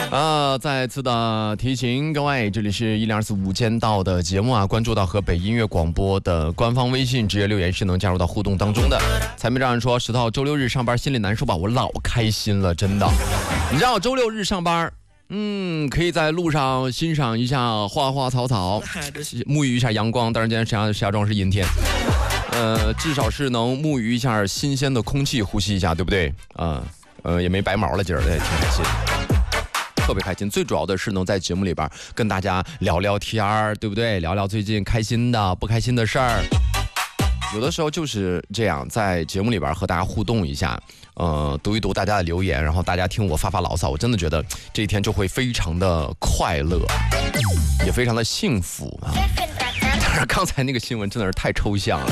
再次的提醒各位，这里是1024午间到的节目啊，关注到河北音乐广播的官方微信，直接留言是能加入到互动当中的。财迷让人说10号周六日上班心里难受吧，我老开心了，真的。你知道周六日上班，可以在路上欣赏一下花花草草，沐浴一下阳光。当然今天石家庄是阴天，至少是能沐浴一下新鲜的空气，呼吸一下，对不对？也没白毛了，今儿也挺开心。特别开心，最主要的是能在节目里边跟大家聊聊天儿，对不对？聊聊最近开心的、不开心的事儿。有的时候就是这样，在节目里边和大家互动一下，读一读大家的留言，然后大家听我发发牢骚，我真的觉得这一天就会非常的快乐，也非常的幸福啊。当然，刚才那个新闻真的是太抽象了。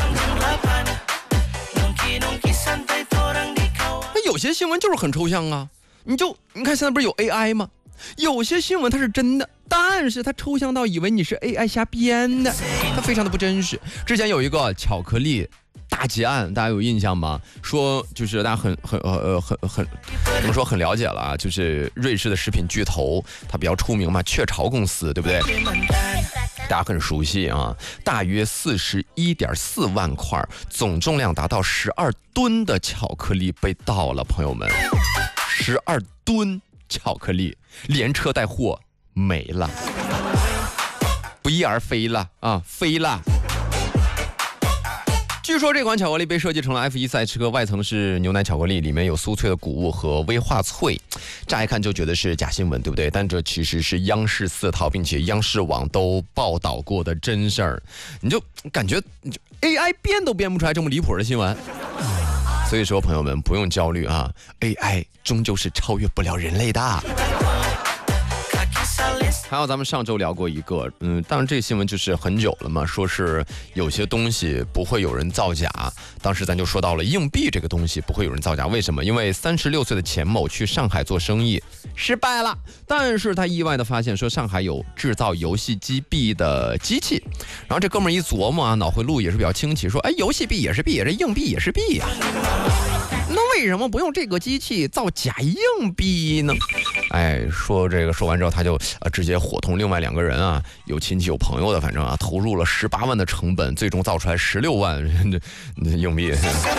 那有些新闻就是很抽象啊，你看现在不是有 AI 吗？有些新闻它是真的，但是它抽象到以为你是 AI 瞎编的，它非常的不真实。之前有一个巧克力大劫案，大家有印象吗？说就是大家很怎么说很了解了啊，就是瑞士的食品巨头，它比较出名嘛，雀巢公司，对不对？大家很熟悉啊，大约41.4万块，总重量达到12吨的巧克力被盗了，朋友们，12吨巧克力连车带货没了，不翼而飞了啊，飞了。据说这款巧克力被设计成了 F1 赛车，外层是牛奶巧克力，里面有酥脆的谷物和威化脆，乍一看就觉得是假新闻，对不对？但这其实是央视4套并且央视网都报道过的真事儿，你就感觉AI 编都编不出来这么离谱的新闻。所以说朋友们不用焦虑啊， AI 终究是超越不了人类的。还有咱们上周聊过一个，当然这个新闻就是很久了嘛，说是有些东西不会有人造假。当时咱就说到了硬币这个东西不会有人造假，为什么？因为36岁的钱某去上海做生意失败了，但是他意外的发现说上海有制造游戏机币的机器，然后这哥们儿一琢磨啊，脑回路也是比较清奇，说游戏币也是币，这硬币也是币呀，那为什么不用这个机器造假硬币呢？说完之后他就直接伙同另外2个人啊，有亲戚有朋友的，反正啊投入了18万的成本，最终造出来16万硬币，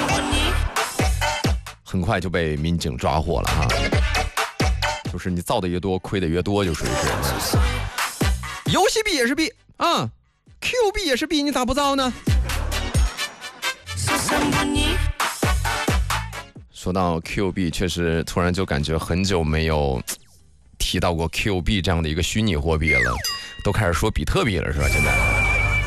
很快就被民警抓获了哈。就是你造的越多，亏的越多，就属于是。游戏币也是币啊 ，Q 币也是币，你咋不造呢？说到 Q 币，确实突然就感觉很久没有提到过 Q 币这样的一个虚拟货币了，都开始说比特币了，是吧？现在。